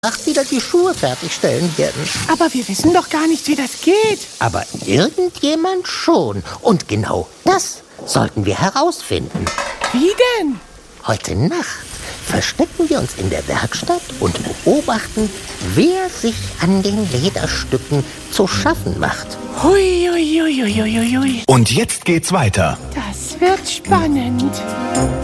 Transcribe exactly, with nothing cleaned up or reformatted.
Nacht wieder die Schuhe fertigstellen werden. Aber wir wissen doch gar nicht, wie das geht. Aber irgendjemand schon. Und genau das sollten wir herausfinden. Wie denn? Heute Nacht verstecken wir uns in der Werkstatt und beobachten, wer sich an den Lederstücken zu schaffen macht. Hui, hui, hui, hui, hui, hui. Und jetzt geht's weiter. Das wird spannend.